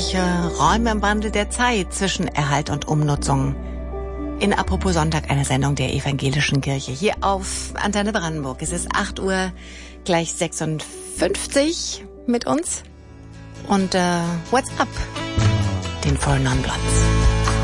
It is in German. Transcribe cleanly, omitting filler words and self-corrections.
unterschiedliche Räume im Wandel der Zeit zwischen Erhalt und Umnutzung. In Apropos Sonntag, einer Sendung der Evangelischen Kirche hier auf Antenne Brandenburg. Es ist 8 Uhr gleich 56 mit uns. Und What's Up? Den For Non-Blondes.